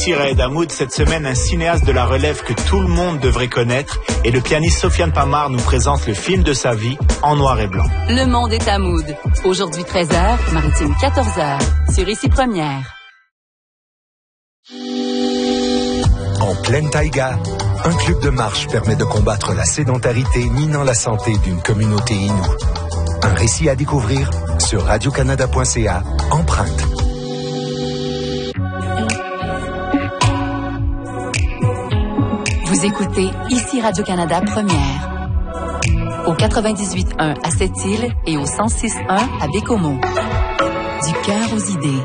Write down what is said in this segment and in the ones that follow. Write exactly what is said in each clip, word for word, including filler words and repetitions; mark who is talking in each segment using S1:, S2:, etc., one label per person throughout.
S1: Ici Raed Hamoud, cette semaine, un cinéaste de la relève que tout le monde devrait connaître et le pianiste Sofiane Pamar nous présente le film de sa vie en noir et blanc.
S2: Le monde est Hamoud. Aujourd'hui treize heures, Maritime quatorze heures, sur Ici Première.
S3: En pleine taïga, un club de marche permet de combattre la sédentarité minant la santé d'une communauté inoue. Un récit à découvrir sur radio canada point c a, Empreinte.
S2: Vous écoutez Ici Radio-Canada Première. Au quatre-vingt-dix-huit point un à Sept-Îles et au cent six point un à Bécomo. Du cœur aux idées.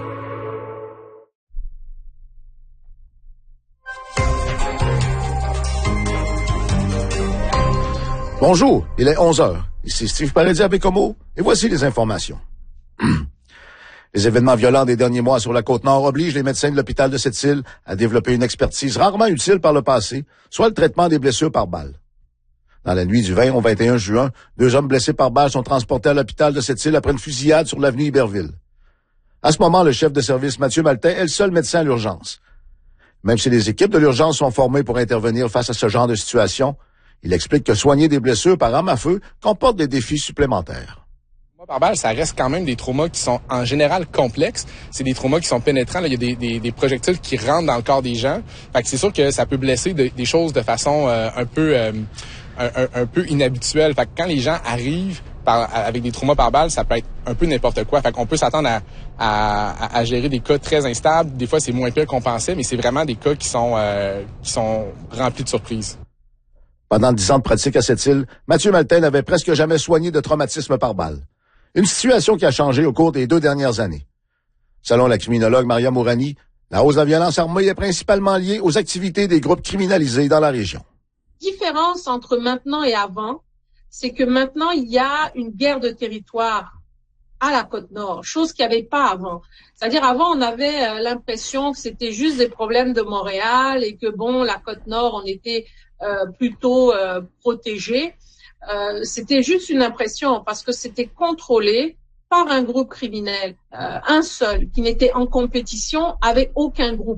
S4: Bonjour, il est onze heures. Ici Steve Paradis à Bécomo et voici les informations. Les événements violents des derniers mois sur la Côte-Nord obligent les médecins de l'hôpital de Sept-Îles à développer une expertise rarement utile par le passé, soit le traitement des blessures par balle. Dans la nuit du vingt au vingt et un juin, deux hommes blessés par balle sont transportés à l'hôpital de Sept-Îles après une fusillade sur l'avenue Iberville. À ce moment, le chef de service Mathieu Maltais est le seul médecin à l'urgence. Même si les équipes de l'urgence sont formées pour intervenir face à ce genre de situation, il explique que soigner des blessures par arme à feu comporte des défis supplémentaires.
S5: Par balle, ça reste quand même des traumas qui sont en général complexes. C'est des traumas qui sont pénétrants. Là, il y a des, des, des projectiles qui rentrent dans le corps des gens. Fait que c'est sûr que ça peut blesser de, des choses de façon euh, un peu euh, un, un, un peu inhabituelle. Fait que quand les gens arrivent par, avec des traumas par balle, ça peut être un peu n'importe quoi. Fait qu'on peut s'attendre à, à, à gérer des cas très instables. Des fois, c'est moins pire qu'on pensait, mais c'est vraiment des cas qui sont euh, qui sont remplis de surprises.
S4: Pendant dix ans de pratique à Sept-Îles, Mathieu Maltais n'avait presque jamais soigné de traumatisme par balle. Une situation qui a changé au cours des deux dernières années. Selon la criminologue Maria Mourani, la hausse de la violence armée est principalement liée aux activités des groupes criminalisés dans la région.
S6: La différence entre maintenant et avant, c'est que maintenant, il y a une guerre de territoire à la Côte-Nord, chose qu'il n'y avait pas avant. C'est-à-dire, avant, on avait euh, l'impression que c'était juste des problèmes de Montréal et que, bon, la Côte-Nord, on était euh, plutôt euh, protégés. Euh, c'était juste une impression parce que c'était contrôlé par un groupe criminel, euh, un seul, qui n'était en compétition avec aucun groupe.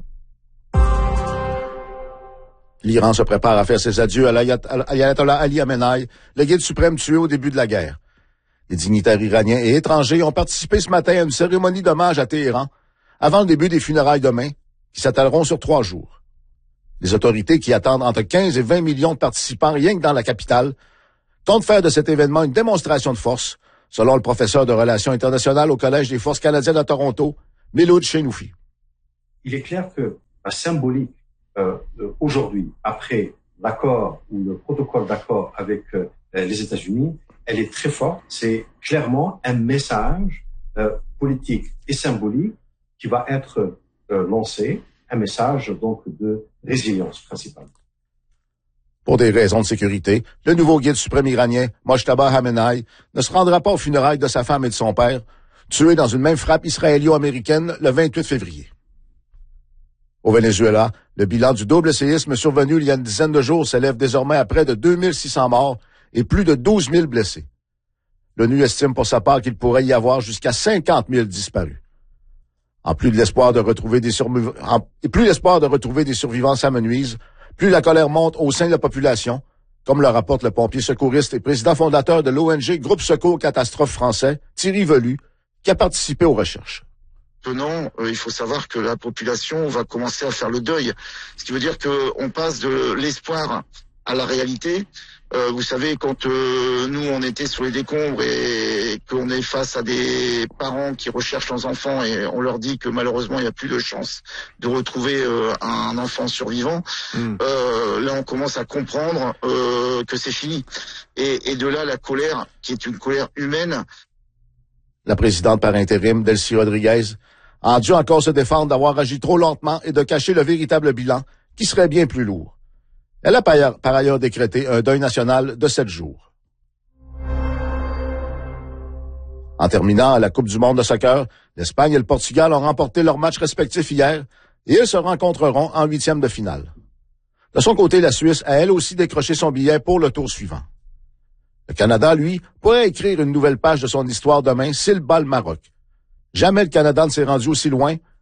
S4: L'Iran se prépare à faire ses adieux à l'ayatollah Ali Khamenei, le guide suprême tué au début de la guerre. Les dignitaires iraniens et étrangers ont participé ce matin à une cérémonie d'hommage à Téhéran, avant le début des funérailles demain, qui s'étaleront sur trois jours. Les autorités qui attendent entre quinze et vingt millions de participants rien que dans la capitale comptent faire de cet événement une démonstration de force, selon le professeur de relations internationales au Collège des forces canadiennes à Toronto, Miloud Chenoufi.
S7: Il est clair que la symbolique euh, aujourd'hui, après l'accord ou le protocole d'accord avec euh, les États-Unis, elle est très forte. C'est clairement un message euh, politique et symbolique qui va être euh, lancé, un message donc de résilience principalement.
S4: Pour des raisons de sécurité, le nouveau guide suprême iranien, Mojtaba Khamenei, ne se rendra pas aux funérailles de sa femme et de son père, tués dans une même frappe israélo-américaine le vingt-huit février. Au Venezuela, le bilan du double séisme survenu il y a une dizaine de jours s'élève désormais à près de deux mille six cents morts et plus de douze mille blessés. L'ONU estime pour sa part qu'il pourrait y avoir jusqu'à cinquante mille disparus. En plus de l'espoir de retrouver des survivants, et plus l'espoir de retrouver des survivants s'amenuise, plus la colère monte au sein de la population, comme le rapporte le pompier secouriste et président fondateur de l'O N G Groupe Secours Catastrophe français, Thierry Velu, qui a participé aux recherches.
S8: Non, euh, il faut savoir que la population va commencer à faire le deuil, ce qui veut dire qu'on passe de l'espoir à la réalité. Euh, vous savez, quand euh, nous, on était sur les décombres et qu'on est face à des parents qui recherchent leurs enfants et on leur dit que malheureusement, il n'y a plus de chance de retrouver euh, un enfant survivant, mmh. euh, là, on commence à comprendre euh, que c'est fini. Et, et de là, la colère, qui est une colère humaine.
S4: La présidente par intérim, Delcy Rodriguez, a dû encore se défendre d'avoir agi trop lentement et de cacher le véritable bilan, qui serait bien plus lourd. Elle a par ailleurs, par ailleurs décrété un deuil national de sept jours. En terminant à la Coupe du monde de soccer, l'Espagne et le Portugal ont remporté leurs matchs respectifs hier et ils se rencontreront en huitième de finale. De son côté, la Suisse a elle aussi décroché son billet pour le tour suivant. Le Canada, lui, pourrait écrire une nouvelle page de son histoire demain s'il bat le Maroc. Jamais le Canada ne s'est rendu aussi loin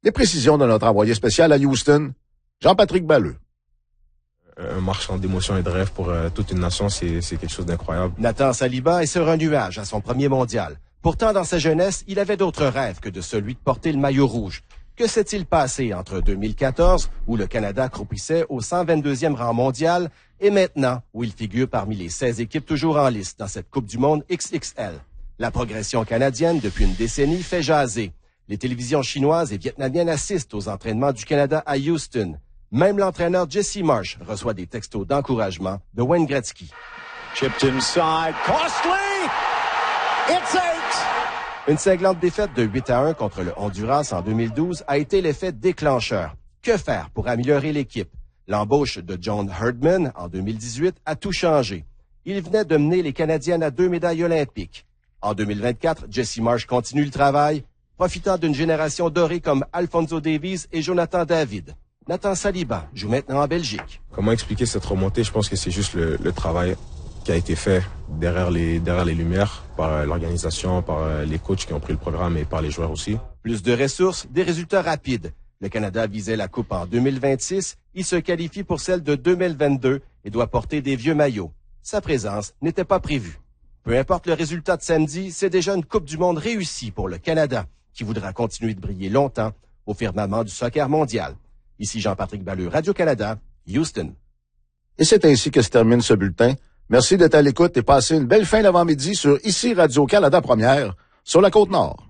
S4: Les précisions de notre envoyé spécial à Houston, Jean-Patrick Balleux.
S9: Un marchand d'émotions et de rêves pour euh, toute une nation, c'est, c'est quelque chose d'incroyable.
S10: Nathan Saliba est sur un nuage à son premier mondial. Pourtant, dans sa jeunesse, il avait d'autres rêves que de celui de porter le maillot rouge. Que s'est-il passé entre deux mille quatorze, où le Canada croupissait au cent vingt-deuxième rang mondial, et maintenant, où il figure parmi les seize équipes toujours en liste dans cette Coupe du monde X X L? La progression canadienne, depuis une décennie, fait jaser. Les télévisions chinoises et vietnamiennes assistent aux entraînements du Canada à Houston. Même l'entraîneur Jesse Marsh reçoit des textos d'encouragement de Wayne Gretzky.
S11: Chipped inside, costly! It's eight!
S10: Une cinglante défaite de huit à un contre le Honduras en deux mille douze a été l'effet déclencheur. Que faire pour améliorer l'équipe? L'embauche de John Herdman en deux mille dix-huit a tout changé. Il venait de mener les Canadiennes à deux médailles olympiques. En deux mille vingt-quatre, Jesse Marsh continue le travail, profitant d'une génération dorée comme Alphonso Davies et Jonathan David. Nathan Saliba joue maintenant en Belgique.
S9: Comment expliquer cette remontée? Je pense que c'est juste le, le travail qui a été fait derrière les, derrière les lumières par euh, l'organisation, par euh, les coachs qui ont pris le programme et par les joueurs aussi.
S10: Plus de ressources, des résultats rapides. Le Canada visait la Coupe en deux mille vingt-six. Il se qualifie pour celle de deux mille vingt-deux et doit porter des vieux maillots. Sa présence n'était pas prévue. Peu importe le résultat de samedi, c'est déjà une Coupe du monde réussie pour le Canada, qui voudra continuer de briller longtemps au firmament du soccer mondial. Ici Jean-Patrick Balleux, Radio-Canada, Houston.
S4: Et c'est ainsi que se termine ce bulletin. Merci d'être à l'écoute et passez une belle fin d'avant-midi sur Ici Radio-Canada Première, sur la Côte-Nord.